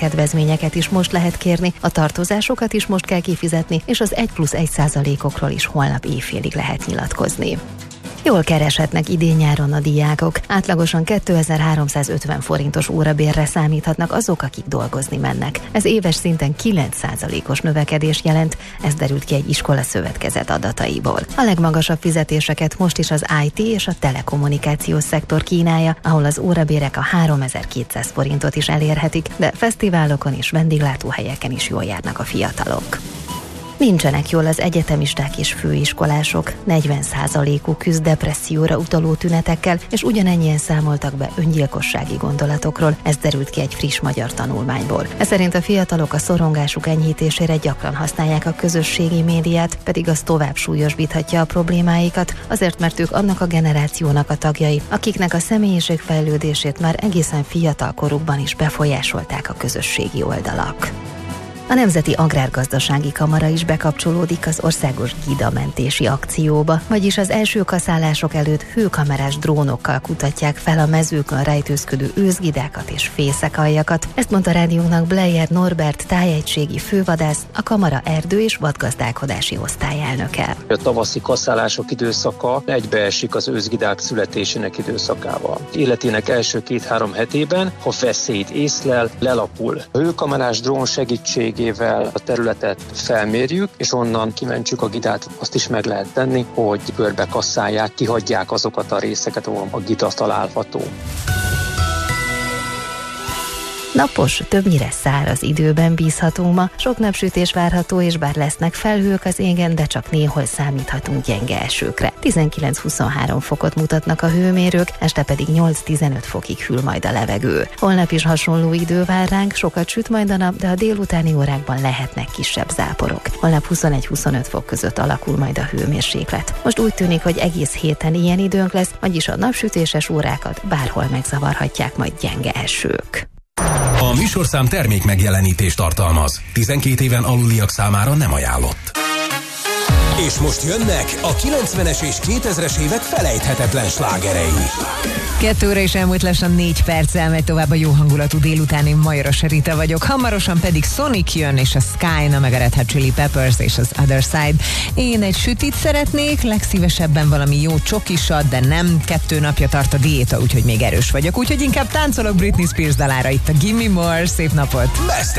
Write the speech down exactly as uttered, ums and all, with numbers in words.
kedvezményeket is most lehet kérni, a tartozásokat is most kell kifizetni, és az egy plusz egy százalékokról is holnap éjfélig lehet nyilatkozni. Jól kereshetnek idén-nyáron a diákok. Átlagosan kétezer-háromszázötven forintos órabérre számíthatnak azok, akik dolgozni mennek. Ez éves szinten kilenc százalékos növekedés jelent, ez derült ki egy iskola szövetkezet adataiból. A legmagasabb fizetéseket most is az i té és a telekommunikációs szektor kínálja, ahol az órabérek a háromezer-kétszáz forintot is elérhetik, de fesztiválokon és vendéglátóhelyeken is jól járnak a fiatalok. Nincsenek jól az egyetemisták és főiskolások, negyven százalékuk küzd depresszióra utaló tünetekkel, és ugyanennyien számoltak be öngyilkossági gondolatokról, ez derült ki egy friss magyar tanulmányból. Ez szerint a fiatalok a szorongásuk enyhítésére gyakran használják a közösségi médiát, pedig az tovább súlyosbíthatja a problémáikat, azért mert ők annak a generációnak a tagjai, akiknek a személyiség fejlődését már egészen fiatal korukban is befolyásolták a közösségi oldalak. A Nemzeti Agrárgazdasági Kamara is bekapcsolódik az országos gidamentési akcióba, vagyis az első kaszálások előtt hőkamerás drónokkal kutatják fel a mezőkön rejtőzködő őszgidákat és fészekaljakat. Ezt mondta rádiónknak Bleyer Norbert tájegységi fővadász, a Kamara erdő- és vadgazdálkodási osztályelnöke. A tavaszi kaszálások időszaka egybeesik az őszgidák születésének időszakával. Életének első két-három hetében, ha veszélyt észlel, lelapul. A hőkamerás drón segítség a területet felmérjük, és onnan kimentsük a gidát. Azt is meg lehet tenni, hogy körbe kasszálják, kihagyják azokat a részeket, ahol a gida található. Napos, többnyire száraz időben bízhatunk ma, sok napsütés várható, és bár lesznek felhők az égen, de csak néhol számíthatunk gyenge esőkre. tizenkilenc-huszonhárom fokot mutatnak a hőmérők, este pedig nyolc-tizenöt fokig hűl majd a levegő. Holnap is hasonló idő vár ránk, sokat süt majd a nap, de a délutáni órákban lehetnek kisebb záporok. Holnap huszonegy-huszonöt fok között alakul majd a hőmérséklet. Most úgy tűnik, hogy egész héten ilyen időnk lesz, vagyis a napsütéses órákat bárhol megzavarhatják majd gyenge esők. A műsorszám termék megjelenítést tartalmaz. tizenkét éven aluliak számára nem ajánlott. És most jönnek a kilencvenes és kétezres évek felejthetetlen slágerei. Kettő óra is elmúlt lassan négy perccel, megy tovább a jó hangulatú délután, én Majoros Rita vagyok. Hamarosan pedig Sonic jön, és a Sky, meg a Red Hot Chili Peppers és az Other Side. Én egy sütit szeretnék, legszívesebben valami jó csokisat, de nem, kettő napja tart a diéta, úgyhogy még erős vagyok. Úgyhogy inkább táncolok Britney Spears dalára, itt a Gimme More, szép napot!